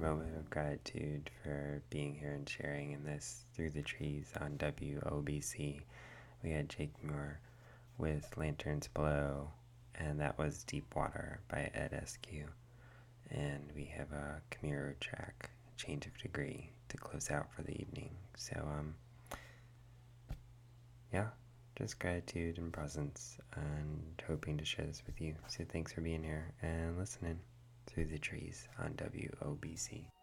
moment of gratitude for being here and sharing in this Through the Trees on WOBC. We had Jake Muir with Lanterns Below, and that was Deep Water by Ed Askew. And we have a Camiro track, Change of Degree, to close out for the evening. So, yeah, just gratitude and presence, and hoping to share this with you. So thanks for being here and listening Through the Trees on WOBC.